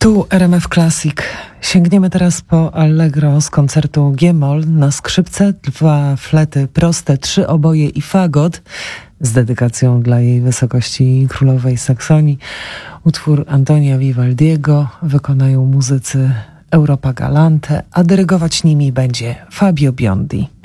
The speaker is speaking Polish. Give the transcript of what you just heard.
Tu RMF Classic. Sięgniemy teraz po Allegro z koncertu G-moll na skrzypce, 2 flety proste, 3 oboje i fagot z dedykacją dla jej wysokości królowej Saksonii. Utwór Antonia Vivaldiego wykonają muzycy Europa Galante, a dyrygować nimi będzie Fabio Biondi.